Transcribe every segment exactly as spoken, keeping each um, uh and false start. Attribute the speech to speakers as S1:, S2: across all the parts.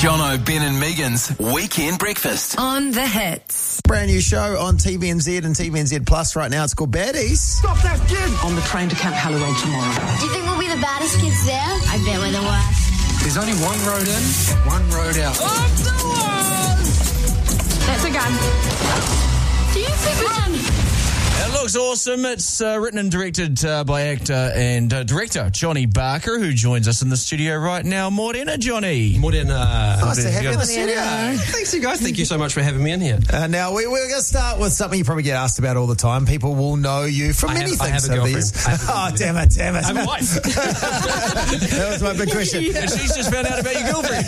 S1: Jono, Ben and Megan's Weekend Breakfast.
S2: On The Hits.
S3: Brand new show on T V N Z and T V N Z Plus right now. It's called Baddies.
S4: Stop that kid! On the train to Camp Hallowell tomorrow.
S5: Do you think we'll be the baddest kids there? I bet we're the worst.
S6: There's only one road in, one road out.
S5: That's a gun. Do you think we can...
S7: It looks awesome. It's uh, written and directed uh, by actor and uh, director Johnny Barker, who joins us in the studio right now. Morena, Johnny.
S8: Morena.
S3: Nice to have you in the studio.
S8: Thanks, you guys. Thank you so much for having me in here.
S3: Uh, now, we, we're going to start with something you probably get asked about all the time. People will know you from
S8: I
S3: many
S8: have, I
S3: things.
S8: have a
S3: of
S8: girlfriend.
S3: these.
S8: I have a
S3: Oh, damn it, damn it.
S8: I have a wife.
S3: That was my big question.
S7: And she's just found out about your girlfriend.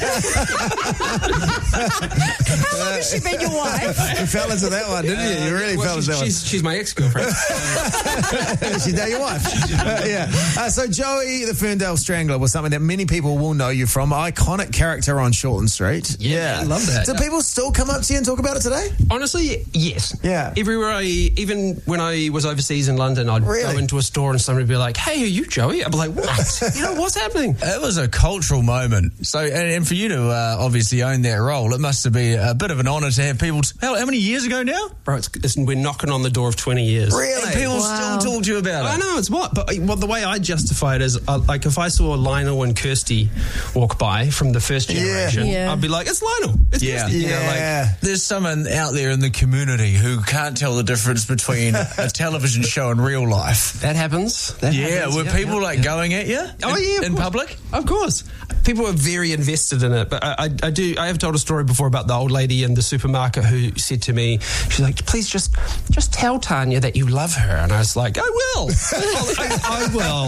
S2: How long has she been your wife?
S3: You fell into that one, didn't you? You really
S8: well,
S3: fell
S8: she's,
S3: into that
S8: she's, she's my ex-girlfriend.
S3: one. She's now your wife. Uh, yeah. Uh, so Joey, the Ferndale Strangler, was something that many people will know you from. Iconic character on Shorten Street.
S8: Yeah, I love that.
S3: Do people still come up to you and talk about it today?
S8: Honestly, yes.
S3: Yeah.
S8: Everywhere I, even when I was overseas in London, I'd
S3: Really?
S8: go into a store and somebody would be like, "Hey, are you Joey?" I'd be like, "What? You know, what's happening?"
S7: It was a cultural moment. So, and, and for you to uh, obviously own that role, it must have been a bit of an honour to have people. T- how, how many years ago now?
S8: Bro, it's, it's, we're knocking on the door of twenty years.
S3: Really?
S7: And people
S2: Wow.
S7: still talk to you about it.
S8: I know, it's what, but well, the way I justify it is, uh, like, if I saw Lionel and Kirsty walk by from the first generation,
S2: Yeah.
S8: I'd be like, "It's Lionel, it's
S7: Yeah.
S8: Kirsty." You know, like,
S3: Yeah.
S7: There's someone out there in the community who can't tell the difference between a television show and real life.
S8: that happens. That
S7: Yeah,
S8: happens.
S7: were
S8: Yeah,
S7: people
S8: yeah,
S7: like
S8: yeah.
S7: going at you
S8: Oh,
S7: in,
S8: yeah, of
S7: in
S8: course.
S7: public?
S8: Of course. People are very invested in it, but I, I, I do. I have told a story before about the old lady in the supermarket who said to me, she's like, "Please just, just tell Tanya that you love her." And I was like, "I will, I, I will."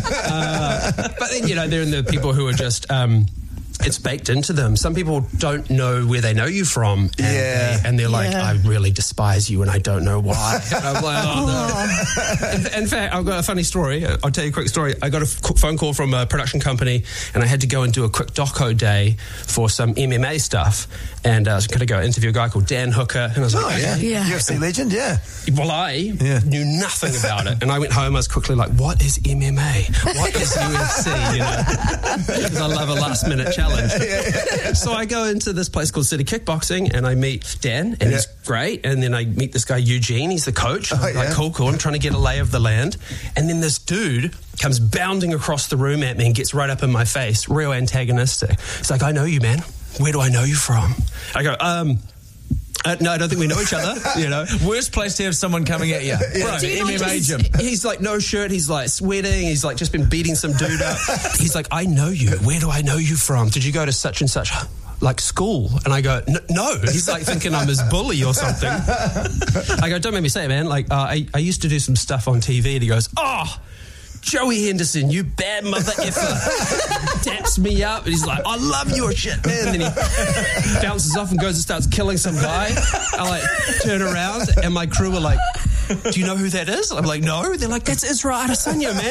S8: Uh, but then, you know, there are the people who are just. Um, It's baked into them. Some people don't know where they know you from, and,
S3: Yeah.
S8: they, and they're like,
S2: Yeah.
S8: "I really despise you, and I don't know why." And I'm like, "Oh no!" In, in fact, I've got a funny story. I'll tell you a quick story. I got a f- phone call from a production company, and I had to go and do a quick doco day for some M M A stuff. And uh, I was going to go interview a guy called Dan Hooker, and I was
S3: Oh,
S8: like,
S3: yeah.
S2: Yeah.
S3: U F C legend, yeah.
S8: Well, I
S3: Yeah.
S8: knew nothing about it, and I went home. I was quickly like, "What is M M A? What is U F C?" You know, because I love a last-minute challenge. So I go into this place called City Kickboxing, and I meet Dan, and
S3: Yeah.
S8: he's great. And then I meet this guy Eugene. He's the coach. I'm
S3: Oh,
S8: like,
S3: yeah.
S8: cool, cool. I'm trying to get a lay of the land, and then this dude comes bounding across the room at me and gets right up in my face, real antagonistic. He's like, "I know you, man. Where do I know you from?" I go, um. Uh, no, I don't think we know each other, you know.
S7: Worst place to have someone coming at you. Bro,
S2: Do you
S7: M M A
S2: not
S7: gym.
S8: He's like, no shirt, he's like sweating, he's like just been beating some dude up. He's like, "I know you. Where do I know you from? Did you go to such and such like school?" And I go, "N- no. He's like thinking I'm his bully or something. I go, "Don't make me say it, man. Like, uh, I, I used to do some stuff on T V." And he goes, "Oh, Joey Henderson, you bad mother effer." Taps me up and he's like, "I love your shit, man." And then he bounces off and goes and starts killing some guy. I like turn around and my crew are like, "Do you know who that is?" I'm like, "No." They're like, "That's Israel Adesanya, man."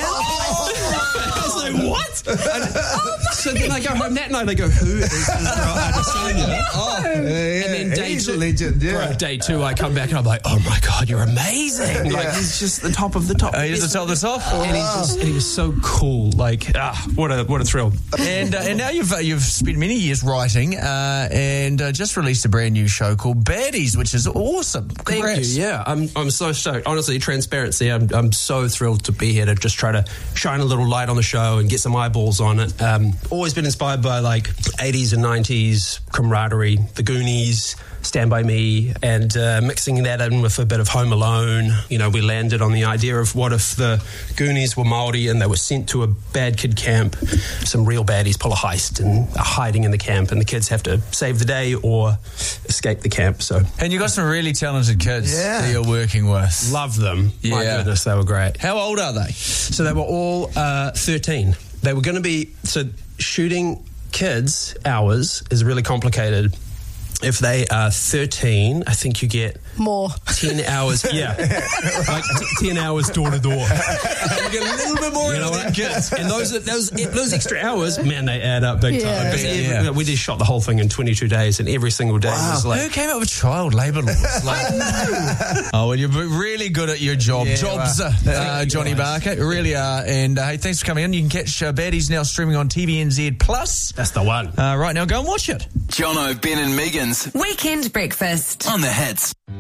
S8: I was like, "What?" And so then I go home that night. I go, "Who is Israel Adesanya?"
S3: Oh, yeah,
S8: And then day
S3: he's
S8: two,
S3: a legend, yeah.
S8: Bro, day two, I come back and I'm like, "Oh my God, you're amazing!" Like,
S3: Yeah.
S8: he's just the top of the top.
S7: Uh, he's the top of the top.
S8: And he's just, and he was so cool. Like, ah, what a what a thrill.
S7: And uh, and now you've uh, you've spent many years writing uh, and uh, just released a brand new show called Baddies, which is awesome.
S8: Thank
S7: Congrats.
S8: you. Yeah, I'm I'm so stoked. Honestly, transparency. I'm I'm so thrilled to be here to just try to shine a little light on the show and get some eyeballs on it. Um, always been inspired by like eighties and nineties camaraderie, The Goonies, Stand By Me, and uh, mixing that in with a bit of Home Alone. You know, we landed on the idea of what if the Goonies were Māori and they were sent to a bad kid camp. Some real baddies pull a heist and are hiding in the camp, and the kids have to save the day or escape the camp. So
S7: And you got some really talented kids
S3: Yeah.
S7: that you're working with.
S8: love them. My
S7: Yeah.
S8: goodness, they were great.
S7: How old are they?
S8: So they were all uh, thirteen. They were going to be, so shooting kids hours is really complicated. if they are thirteen, I think you get
S2: More.
S8: ten hours. Yeah, like t- ten hours door to door.
S7: You get a little bit more
S8: You know
S7: out of
S8: what?
S7: them kids.
S8: And those those those extra hours, man, they add up big time.
S2: Yeah.
S8: Because every-
S7: Yeah.
S8: We just shot the whole thing in twenty-two days, and every single day was
S7: Who
S8: like.
S7: came up with child labour laws? Like, oh, well, you're really good at your job.
S3: Yeah,
S7: Jobs,
S3: well,
S7: uh, uh, Johnny Barker. You really are. And uh, hey, thanks for coming in. You can catch uh, Baddies now streaming on T V N Z Plus.
S8: That's the one.
S7: Uh, right now, go and watch it.
S1: Jono, Ben and Megan's
S2: Weekend breakfast.
S1: on the Hits.